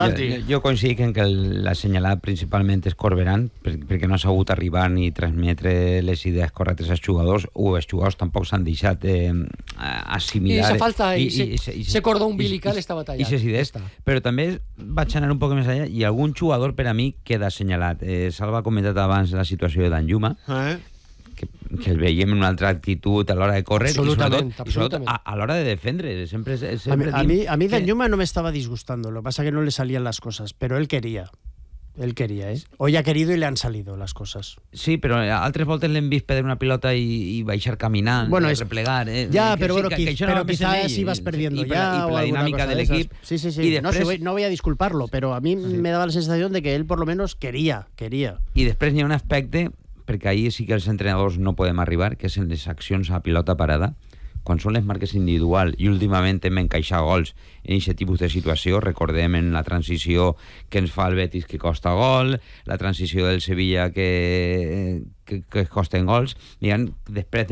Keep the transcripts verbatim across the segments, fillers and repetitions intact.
Jo, jo coincidic en que l'assenyalat principalment és Corberán, perquè no ha sabut arribar ni transmetre les idees correctes als jugadors, o els jugadors tampoc s'han deixat eh, assimilar. I esa falta, i, i, i, i ese cordó umbilical i, estava tallat. I ses idees, però també vaig anar un poc més allà, i algun jugador per a mi queda assenyalat. Eh, Salva ha comentat abans la situació de Danjuma, eh? que, que el veiem en una altra actitud a l'hora de córrer i sobretot, i sobretot a, a l'hora de defendre. Sempre, sempre a, mi, a mí, mí Danjuma que... no me estaba disgustando, lo que pasa es que no le salían las cosas, pero él quería. Él quería, ¿eh? Hoy ha querido y le han salido las cosas. Sí, però altres voltes l'hem vist perdre una pilota i, i baixar caminant, bueno, i es... replegar. Eh? Ya, que, pero bueno, que, que, que això pero no quizás ibas perdiendo y, ya. Y por la, y por la dinámica del equipo. Sí, sí, sí. Y després... no, si voy, no voy a disculparlo, pero a mí sí. me daba la sensación de que él por lo menos quería, quería. I després n'hi ha un aspecte, perquè ahir sí que els entrenadors no podem arribar, que és en les accions a pilota parada. Quan són les marques individuals i últimament hem encaixat gols en aquest tipus de situació, recordem en la transició que ens fa el Betis que costa gol, la transició del Sevilla que, que, que costen gols, i després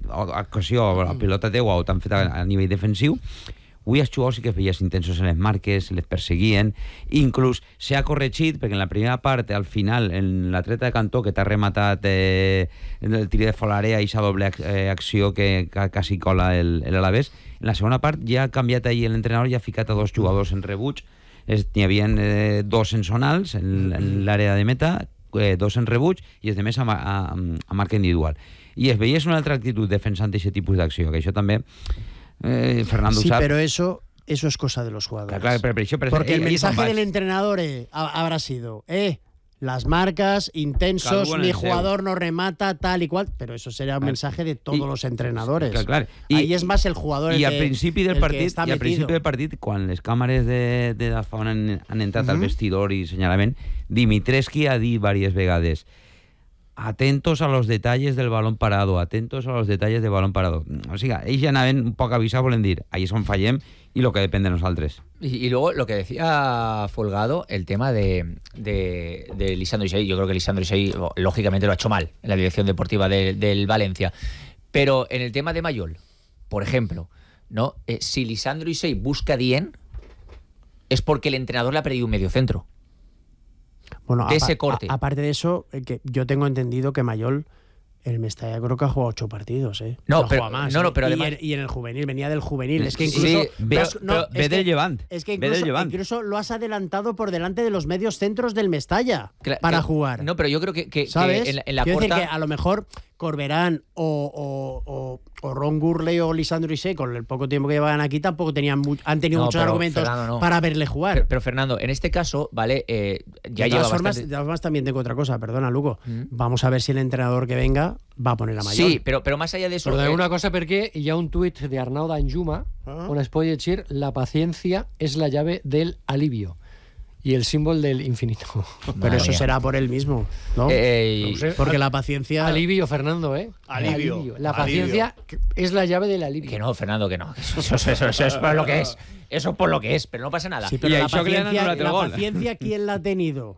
d'acció la pilota teua o t'han fet a, a nivell defensiu. Avui els jugadors sí que es veies intensos en les marques, les perseguien, inclús s'ha corregit, perquè en la primera part, al final, en la treta de Cantó, que t'ha rematat eh, el tir de Folarea i aquesta doble eh, acció que, que quasi cola l'Alavés, en la segona part ja ha canviat ahir l'entrenador i ha ficat a dos jugadors en rebuig. N'hi havia eh, dos en zonals, en, en l'àrea de meta, eh, dos en rebuig, i els altres a, a, a marca individual. I es veies una altra actitud defensant aquest tipus d'acció, que això també... Eh, Fernando sí, sabe. pero eso eso es cosa de los jugadores. Claro, pero, pero, pero, Porque eh, el mensaje del entrenador eh, habrá sido, eh, las marcas, intensos, mi jugador seu. no remata, tal y cual, pero eso será un claro. mensaje de todos y, los entrenadores. Claro, claro. Y, Ahí es más el jugador y el al que, principi del el partit, que està i al principi del partit, quan les càmeres de, de Dazón han, han entrat uh-huh. al vestidor i senyalament, Dimitrescu ha dit diverses vegades: atentos a los detalles del balón parado, atentos a los detalles del balón parado. O sea, ellos ya anaven un poco avisados, volen dir, ahí es on fallem y lo que depende de nosotros. Y, y luego lo que decía Folgado, el tema de, de, de Lisandro Isai. Yo creo que Lisandro Isai, lógicamente, lo ha hecho mal en la dirección deportiva de, del Valencia. Pero en el tema de Mayol, por ejemplo, ¿no? Eh, si Lisandro Isai busca Dien, es porque el entrenador le ha perdido un mediocentro. Bueno, de ese corte. A, aparte de eso, que yo tengo entendido que Mayol, el Mestalla creo que ha jugado ocho partidos, ¿eh? No, no pero, juega más. No, no, ¿eh? pero y, además... en, y en el juvenil, venía del juvenil. Es que incluso... Sí, ve, no, ve del Levant. Es que incluso, incluso lo has adelantado por delante de los medios centros del Mestalla Cla para que, jugar. No, pero yo creo que, que, ¿sabes? que en la, en la Quiero corta... decir que a lo mejor Corberán o, o, o, o Ron Gurley o Lisandro Isai, con el poco tiempo que llevaban aquí, tampoco tenían mu han tenido no, muchos argumentos Fernando, no. para verle jugar. Pero, pero Fernando, en este caso, ¿vale? Eh, ya de, lleva todas formas, bastante... de todas formas, también tengo otra cosa, perdona, Lugo. Mm. Vamos a ver si el entrenador que venga va a poner a Mayol. Sí, pero, pero más allá de eso... Però eh... una cosa, perquè hi ha un tuit d'Arnau Danjuma ah. on es pot llegir: la paciencia es la llave del alivio. Y el símbolo del infinito. Pero Madre eso mía. será por él mismo, ¿no? Eh, no sé. Porque la paciencia... Alivio, Fernando, ¿eh? Alivio. alivio. La paciencia alivio. es la llave del alivio. Que no, Fernando, que no. Eso, eso, eso, eso es por lo que es. Eso es por lo que es, pero no pasa nada. Sí, pero la paciencia, la paciencia, ¿quién la ha tenido?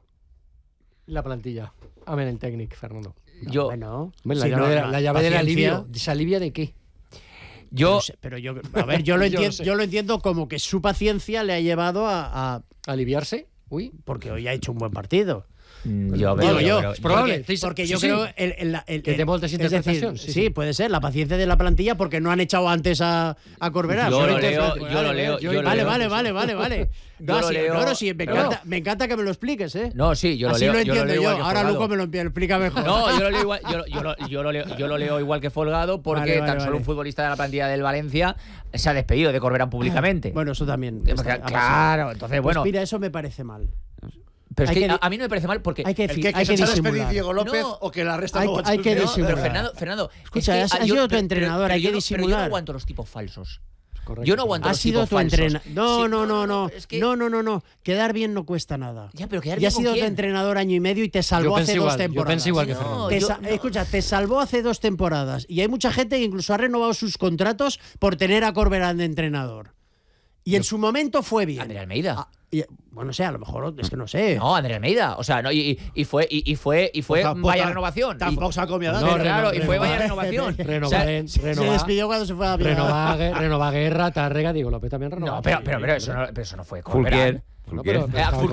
La plantilla. Amén, el técnico, Fernando. No, yo, bueno, la, sí, llave no, de, la, la llave del alivio. ¿Se alivia de qué? Yo, no sé, pero yo, a ver, yo lo entiendo, yo, yo lo entiendo como que su paciencia le ha llevado a, a aliviarse. Uy, porque hoy ha hecho un buen partido. Yo, Digo yo, es probable. Porque, porque yo sí, creo sí. el, el, el, que te moltes interpretacions. Sí, sí, sí, puede ser la paciencia de la plantilla porque no han echado antes a, a Corberán. Yo lo leo, yo lo leo. Yo vale, leo. vale, vale, vale, vale. No, yo sí, lo leo. no, no, sí, me encanta, me encanta que me lo expliques, ¿eh? No, sí, yo lo Así leo. lo entiendo yo. Lo leo yo. Ahora Luco me lo explica mejor. No, yo lo leo igual, yo, yo, lo, yo, lo leo, yo lo leo igual que Folgado porque vale, vale, tan solo vale. un futbolista de la plantilla del Valencia se ha despedido de Corberán públicamente. Bueno, eso también. Está, claro, entonces bueno. Pues mira, eso me parece mal. Pero es hay que, que a, a mí no me parece mal porque... Hay que, el que, hay que, que se ha despedido Diego López no, o que la resta hay, luego... Hay que no, disimular. pero Fernando, Fernando escucha, es que, has yo, sido tu pero, entrenador, pero, hay que pero disimular. Pero yo no aguanto los tipos falsos. Correcto. Yo no aguanto has los sido tipos tu falsos. entrenador. No, sí, no, no, no. Es que... No, no, no, no. Quedar bien no cuesta nada. Ya, pero quedar ya bien has sido con tu quién? entrenador año y medio y te salvó hace igual, dos temporadas. Yo pensé igual que Fernando. No, te yo, sa no. Escucha, te salvó hace dos temporadas y hay mucha gente que incluso ha renovado sus contratos por tener a Corberán de entrenador. Y en su momento fue bien. André Almeida. Ah, y, bueno, o sea, a lo mejor es que no sé. No, André Almeida. O sea, no, y, y fue, y, y fue, y fue Pues vaya tampoco- renovación. Tampoco Y- se ha acomiadado. No, claro, reno- y fue vaya renovar- renovación. Renovar, O sea, en- Se renovar, despidió cuando se fue a renovar, renovar Guerra, Tárrega, Diego López también renovó. No, pero, pero, pero, eso no, pero eso no fue con Fulquier. Verán. No, pero- Fulquier. Eh,